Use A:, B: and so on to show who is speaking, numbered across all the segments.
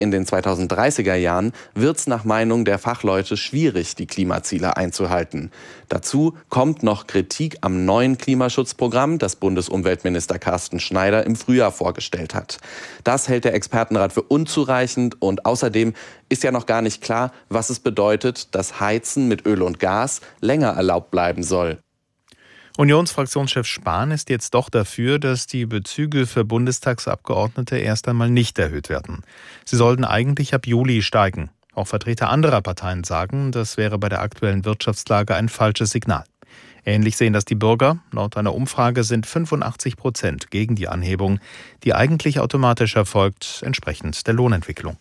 A: In den 2030er Jahren wird es nach Meinung der Fachleute schwierig, die Klimaziele einzuhalten. Dazu kommt noch Kritik am neuen Klimaschutzprogramm, das Bundesumweltminister Carsten Schneider im Frühjahr vorgestellt hat. Das hält der Expertenrat für unzureichend und außerdem ist ja noch gar nicht klar, was es bedeutet, dass Heizen mit Öl und Gas länger erlaubt bleiben soll.
B: Unionsfraktionschef Spahn ist jetzt doch dafür, dass die Bezüge für Bundestagsabgeordnete erst einmal nicht erhöht werden. Sie sollten eigentlich ab Juli steigen. Auch Vertreter anderer Parteien sagen, das wäre bei der aktuellen Wirtschaftslage ein falsches Signal. Ähnlich sehen das die Bürger. Laut einer Umfrage sind 85% gegen die Anhebung, die eigentlich automatisch erfolgt, entsprechend der Lohnentwicklung.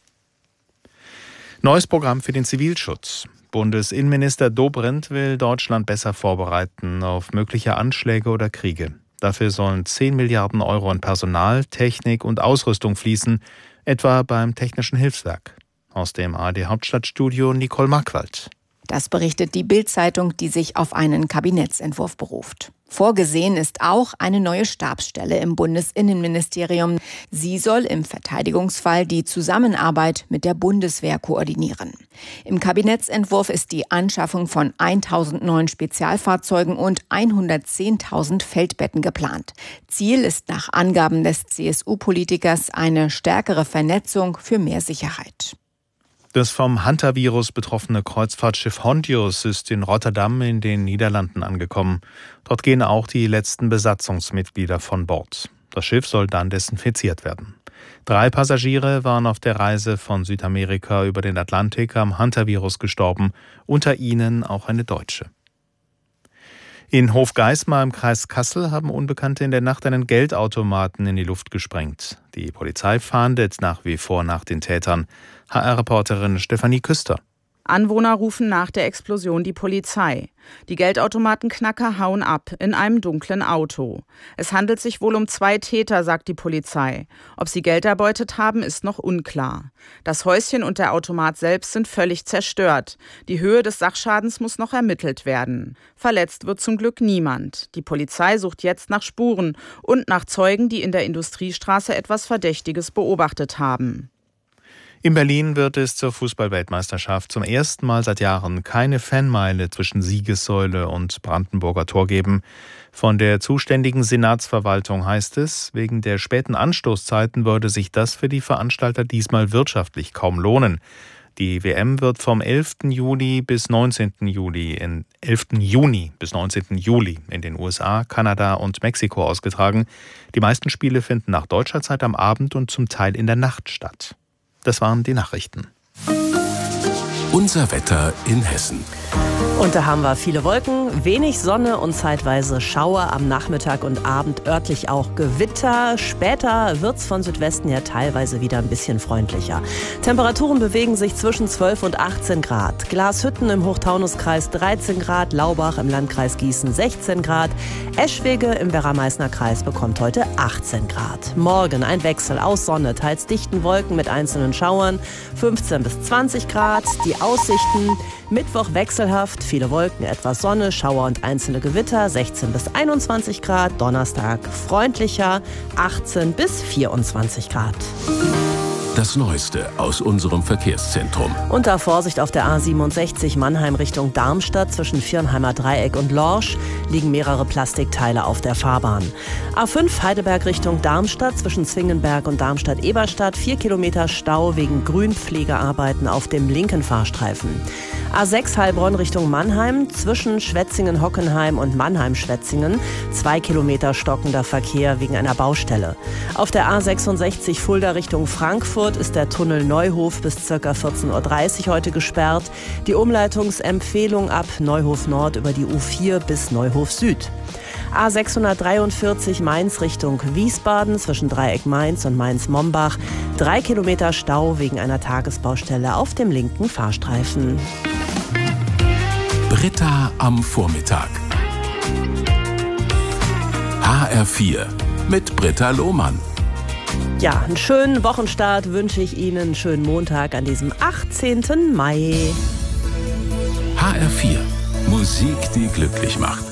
B: Neues Programm für den Zivilschutz. Bundesinnenminister Dobrindt will Deutschland besser vorbereiten auf mögliche Anschläge oder Kriege. Dafür sollen 10 Milliarden Euro in Personal, Technik und Ausrüstung fließen, etwa beim Technischen Hilfswerk. Aus dem ARD-Hauptstadtstudio Nicole Markwald.
C: Das berichtet die Bild-Zeitung, die sich auf einen Kabinettsentwurf beruft. Vorgesehen ist auch eine neue Stabsstelle im Bundesinnenministerium. Sie soll im Verteidigungsfall die Zusammenarbeit mit der Bundeswehr koordinieren. Im Kabinettsentwurf ist die Anschaffung von 1.000 neuen Spezialfahrzeugen und 110.000 Feldbetten geplant. Ziel ist nach Angaben des CSU-Politikers eine stärkere Vernetzung für mehr Sicherheit.
B: Das vom Hantavirus betroffene Kreuzfahrtschiff Hondius ist in Rotterdam in den Niederlanden angekommen. Dort gehen auch die letzten Besatzungsmitglieder von Bord. Das Schiff soll dann desinfiziert werden. 3 Passagiere waren auf der Reise von Südamerika über den Atlantik am Hantavirus gestorben, unter ihnen auch eine Deutsche. In Hofgeismar im Kreis Kassel haben Unbekannte in der Nacht einen Geldautomaten in die Luft gesprengt. Die Polizei fahndet nach wie vor nach den Tätern. HR-Reporterin Stefanie Küster.
D: Anwohner rufen nach der Explosion die Polizei. Die Geldautomatenknacker hauen ab in einem dunklen Auto. Es handelt sich wohl um 2 Täter, sagt die Polizei. Ob sie Geld erbeutet haben, ist noch unklar. Das Häuschen und der Automat selbst sind völlig zerstört. Die Höhe des Sachschadens muss noch ermittelt werden. Verletzt wird zum Glück niemand. Die Polizei sucht jetzt nach Spuren und nach Zeugen, die in der Industriestraße etwas Verdächtiges beobachtet haben.
B: In Berlin wird es zur Fußball-Weltmeisterschaft zum ersten Mal seit Jahren keine Fanmeile zwischen Siegessäule und Brandenburger Tor geben. Von der zuständigen Senatsverwaltung heißt es, wegen der späten Anstoßzeiten würde sich das für die Veranstalter diesmal wirtschaftlich kaum lohnen. Die WM wird vom 11. Juni bis 19. Juni in den USA, Kanada und Mexiko ausgetragen. Die meisten Spiele finden nach deutscher Zeit am Abend und zum Teil in der Nacht statt. Das waren die Nachrichten.
E: Unser Wetter in Hessen.
F: Und da haben wir viele Wolken, wenig Sonne und zeitweise Schauer am Nachmittag und Abend, örtlich auch Gewitter. Später wird's von Südwesten her teilweise wieder ein bisschen freundlicher. Temperaturen bewegen sich zwischen 12 und 18 Grad. Glashütten im Hochtaunuskreis 13 Grad, Laubach im Landkreis Gießen 16 Grad. Eschwege im Werra-Meißner Kreis bekommt heute 18 Grad. Morgen ein Wechsel aus Sonne, teils dichten Wolken mit einzelnen Schauern, 15 bis 20 Grad. Die Aussichten: Mittwoch wechselhaft, viele Wolken, etwas Sonne, Schauer und einzelne Gewitter, 16 bis 21 Grad. Donnerstag freundlicher, 18 bis 24 Grad.
E: Das Neueste aus unserem Verkehrszentrum.
F: Unter Vorsicht auf der A67 Mannheim Richtung Darmstadt zwischen Viernheimer Dreieck und Lorsch liegen mehrere Plastikteile auf der Fahrbahn. A5 Heidelberg Richtung Darmstadt zwischen Zwingenberg und Darmstadt-Eberstadt 4 Kilometer Stau wegen Grünpflegearbeiten auf dem linken Fahrstreifen. A6 Heilbronn Richtung Mannheim zwischen Schwetzingen-Hockenheim und Mannheim-Schwetzingen 2 Kilometer stockender Verkehr wegen einer Baustelle. Auf der A66 Fulda Richtung Frankfurt ist der Tunnel Neuhof bis ca. 14.30 Uhr heute gesperrt. Die Umleitungsempfehlung ab Neuhof Nord über die U4 bis Neuhof Süd. A643 Mainz Richtung Wiesbaden zwischen Dreieck Mainz und Mainz-Mombach 3 Kilometer Stau wegen einer Tagesbaustelle auf dem linken Fahrstreifen.
E: Britta am Vormittag. HR4 mit Britta Lohmann.
F: Ja, einen schönen Wochenstart wünsche ich Ihnen, einen schönen Montag an diesem 18. Mai.
E: HR4, Musik, die glücklich macht.